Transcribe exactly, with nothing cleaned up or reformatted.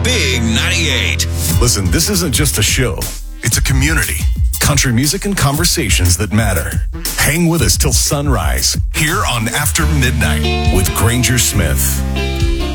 Big ninety-eight. Listen, this isn't just a show. It's a community. Country music and conversations that matter. Hang with us till sunrise here on After Midnight with Granger Smith.